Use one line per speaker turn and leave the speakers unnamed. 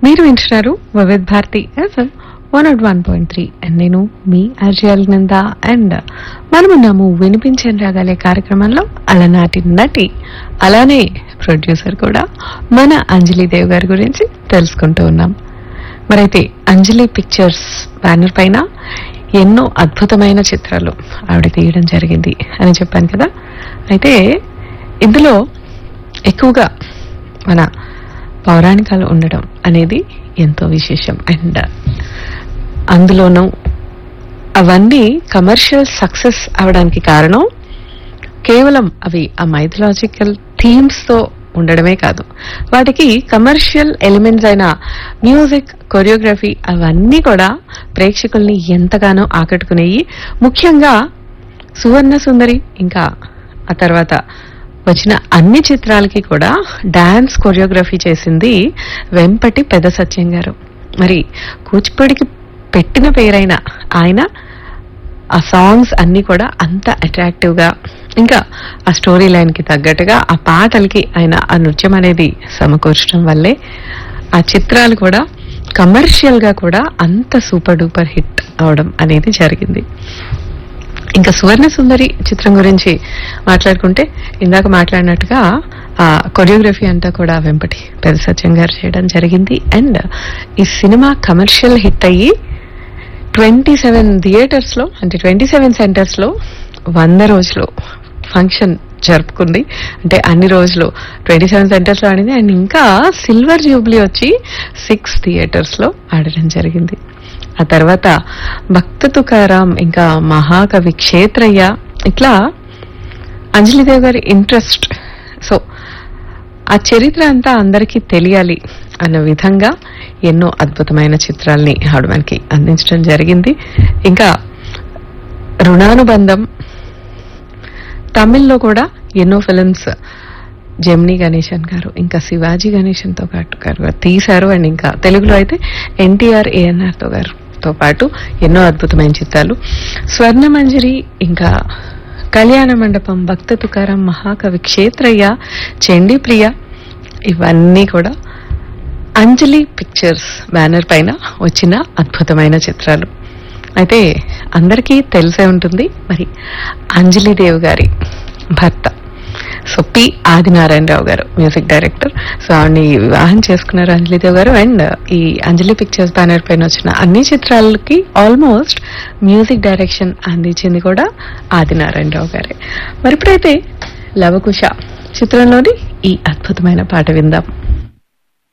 మీరు వింటున్నారు Vividh Bharati FM 101.3 and నేను మీ ఆర్జల్ నంద అండ్ మనమున్నాము వినిపించే రాగాలే కార్యక్రమంలో అలనాటి నటి అలానే ప్రొడ్యూసర్ కూడా మన అంజలి దేవ్ గారి గురించి తెలుసుకుంటూ ఉన్నాం. మరైతే అంజలి పిక్చర్స్ బ్యానర్ పైన ఎన్నో అద్భుతమైన చిత్రాలు ఆవిడ తీయడం జరిగింది అని చెప్పాను కదా. అయితే ఇందులో ఎక్కువగా మన పౌరాణికాలు ఉండడం అనేది ఎంతో విశేషం. అండ్ అందులోనూ అవన్నీ కమర్షియల్ సక్సెస్ అవడానికి కారణం కేవలం అవి ఆ మైథలాజికల్ థీమ్స్ తో ఉండడమే కాదు, వాటికి కమర్షియల్ ఎలిమెంట్స్ అయిన మ్యూజిక్, కొరియోగ్రఫీ అవన్నీ కూడా ప్రేక్షకుల్ని ఎంతగానో ఆకట్టుకునేవి. ముఖ్యంగా సువర్ణ సుందరి ఇంకా ఆ తర్వాత వచ్చిన అన్ని చిత్రాలకి కూడా డాన్స్ కొరియోగ్రఫీ చేసింది వెంపటి పెద్ద సత్యం గారు. మరి కూచిపూడికి పెట్టిన పేరైన ఆయన ఆ సాంగ్స్ అన్ని కూడా అంత అట్రాక్టివ్ గా, ఇంకా ఆ స్టోరీ లైన్ కి తగ్గట్టుగా ఆ పాటలకి ఆయన ఆ నృత్యం అనేది సమకూర్చడం వల్లే ఆ చిత్రాలు కూడా కమర్షియల్ గా కూడా అంత సూపర్ డూపర్ హిట్ అవడం అనేది జరిగింది. ఇంకా సువర్ణ సుందరి చిత్రం గురించి మాట్లాడుకుంటే ఇందాక మాట్లాడినట్టుగా ఆ కొరియోగ్రఫీ అంతా కూడా వెంపటి పెద్ద సత్యం గారు చేయడం జరిగింది. అండ్ ఈ సినిమా కమర్షియల్ హిట్ అయ్యి 27 థియేటర్స్ లో అంటే 27 సెంటర్స్ లో 100 రోజులు ఫంక్షన్ జరుపుకుంది. అంటే అన్ని రోజులు 27 సెంటర్స్ లో ఆడింది. అండ్ ఇంకా సిల్వర్ జూబ్లీ వచ్చి 6 థియేటర్స్ లో ఆడడం జరిగింది. ఆ తర్వాత భక్త తుకారాం, ఇంకా మహాకవి క్షేత్రయ్య, ఇట్లా అంజలిదేవ్ గారి ఇంట్రెస్ట్, సో ఆ చరిత్ర అంతా అందరికీ తెలియాలి అన్న విధంగా ఎన్నో అద్భుతమైన చిత్రాల్ని ఆవిడ మనకి అందించడం జరిగింది. ఇంకా రుణానుబంధం, తమిళ్లో కూడా ఎన్నో ఫిలిమ్స్ జెమినీ గణేశన్ గారు ఇంకా శివాజీ గణేశన్ తో గారు తీశారు. అండ్ ఇంకా తెలుగులో అయితే ఎన్టీఆర్ ఏఎన్ఆర్ తో పాటు ఎన్నో అద్భుతమైన చిత్రాలు. స్వర్ణమంజరి, ఇంకా కళ్యాణ మండపం, భక్త తుకారం, మహాకవి క్షేత్రయ్య, చండీ ప్రియ, ఇవన్నీ కూడా అంజలి పిక్చర్స్ బ్యానర్ పైన వచ్చిన అద్భుతమైన చిత్రాలు. అయితే అందరికీ తెలిసే ఉంటుంది మరి అంజలి దేవ్ గారి భర్త సో పి ఆదినారాయణరావు గారు మ్యూజిక్ డైరెక్టర్. సో ఆవిడ్ని వివాహం చేసుకున్నారు అంజలిదేవ్ గారు. అండ్ ఈ అంజలి పిక్చర్స్ బ్యానర్ పైన వచ్చిన అన్ని చిత్రాలకి ఆల్మోస్ట్ మ్యూజిక్ డైరెక్షన్ అందించింది కూడా ఆదినారాయణరావు గారే. మరి ఇప్పుడైతే లవకుశ చిత్రంలోని ఈ అద్భుతమైన పాట విందాం.